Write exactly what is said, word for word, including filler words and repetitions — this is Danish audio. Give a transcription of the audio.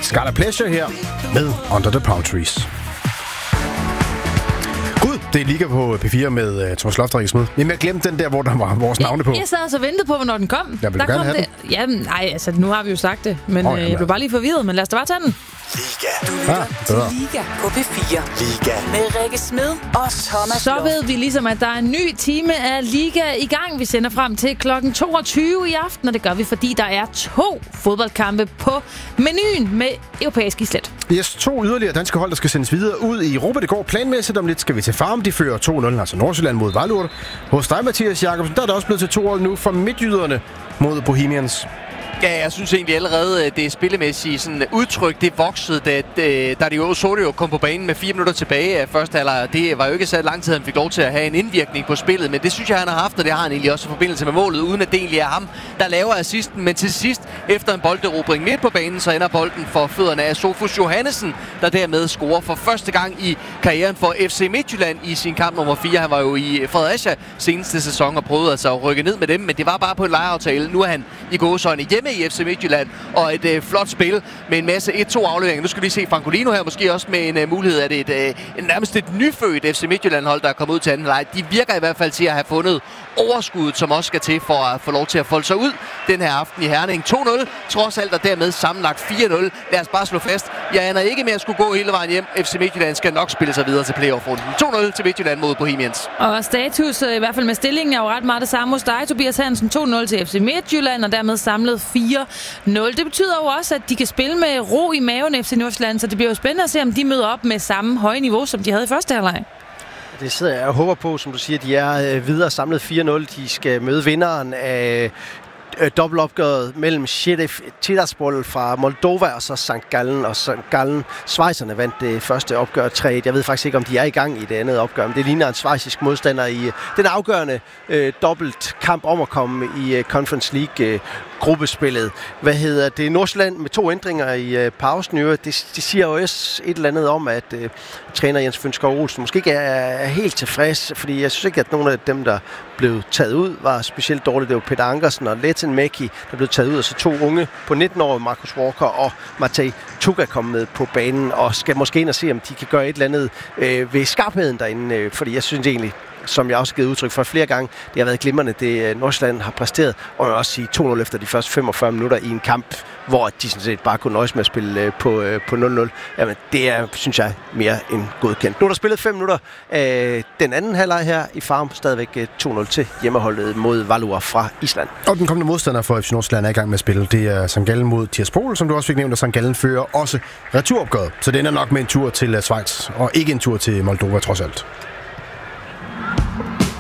Scarlet Pleasure her med Under the Palm Trees. Gud, det er Liga på P fire med uh, Thomas Loft og Rikke Smed. Jamen, jeg glemte den der, hvor der var vores navne på. Jeg sad altså og ventede på, hvornår den kom. Jeg vil der gerne kom have det. den. Ja, nej, altså nu har vi jo sagt det, men oh, øh, jeg blev bare lige forvirret, men lad os da bare tage den. Liga. Du lytter ah, til Liga på P fire. Liga med Rikke Smed og Thomas Så Loft. ved vi ligesom, at der er en ny time af Liga i gang. Vi sender frem til klokken toogtyve i aften, og det gør vi, fordi der er to fodboldkampe på menuen med europæisk islet. Yes, to yderligere danske hold, der skal sendes videre ud i Europa. Det går planmæssigt. Om lidt skal vi til Farm. De fører to nul, altså Nordsjælland mod Vejle. Hos dig, Mathias Jakobsen, der er der også blevet til to hold nu fra midtjyderne mod Bohemians. Ja, jeg synes egentlig allerede, det spillemæssige sådan udtryk, det voksede, da, da de jo så det jo kom på banen med fire minutter tilbage af første halvleg. Det var jo ikke så lang tid, han fik lov til at have en indvirkning på spillet, men det synes jeg, han har haft, og det har han egentlig også i forbindelse med målet, uden at det egentlig er ham, der laver assisten. Men til sidst, efter en bolderobring midt på banen, så ender bolden for fødderne af Sofus Johannesen, der dermed scorer for første gang i karrieren for F C Midtjylland i sin kamp nummer fire. Han var jo i Fredericia seneste sæson og prøvede altså at rykke ned med dem, men det var bare på en lejeaftale. Nu er han i gåseøjne hjemme i F C Midtjylland, og et øh, flot spil med en masse et to afleveringer. Nu skal vi se Francolino her, måske også med en øh, mulighed af det et, øh, nærmest et nyfødt F C Midtjylland-hold, der er kommet ud til anden leg. De virker i hvert fald til at have fundet overskuddet, som også skal til for at få lov til at folde sig ud den her aften i Herning. to nul, trods alt, og dermed sammenlagt fire nul. Lad os bare slå fast. Jeg aner ikke med at skulle gå hele vejen hjem. F C Midtjylland skal nok spille sig videre til playoff-runden. to nul til Midtjylland mod Bohemians. Og status, i hvert fald med stillingen, er jo ret meget det samme hos dig, Tobias Hansen. to nul til F C Midtjylland, og dermed samlet fire nul. Det betyder jo også, at de kan spille med ro i maven F C Nordsjælland, så det bliver jo spændende at se, om de møder op med samme høje niveau, som de havde i første halvleg. Det sidder jeg og håber på, som du siger, de er videre samlet fire nul. De skal møde vinderen af dobbeltopgøret mellem Sheriff Tiraspol fra Moldova og så Sankt Gallen. Og Sankt Gallen, schweizerne vandt det første opgør tre et. Jeg ved faktisk ikke, om de er i gang i det andet opgør, men det ligner en schweizisk modstander i den afgørende øh, dobbelt kamp om at komme i øh, Conference League øh, gruppespillet. Hvad hedder det? Nordsjælland med to ændringer i øh, pausen. Det, det siger jo også et eller andet om, at øh, træner Jens Fønskov Olsen måske ikke er, er helt tilfreds, fordi jeg synes ikke, at nogle af dem, der blev taget ud, var specielt dårligt. Det var Peter Ankersen og Letten Mekki, der blev taget ud, og så to unge på nitten år, Marcus Walker og Matej Tuka kom med på banen, og skal måske ind og se, om de kan gøre et eller andet øh, ved skarpheden derinde, øh, fordi jeg synes egentlig, som jeg også har givet udtryk for flere gange, det har været glimrende, det Nordsjælland har præsteret, og jeg vil også sige to nul efter de første femogfyrre minutter i en kamp, hvor de sådan set bare kunne nøjes med at spille på, på nul nul. Jamen, det er, synes jeg, mere end godkendt. Nu er der spillet fem minutter af den anden halvleg her i Farm, stadigvæk to nul til hjemmeholdet mod Valur fra Island. Og den kommende modstander for F C Nordsjælland er i gang med at spille. Det er Sankt Gallen mod Tiraspol, som du også fik nævnt, og Sankt Gallen fører også returopgøret. Så det ender nok med en tur til Schweiz, og ikke en tur til Moldova trods alt.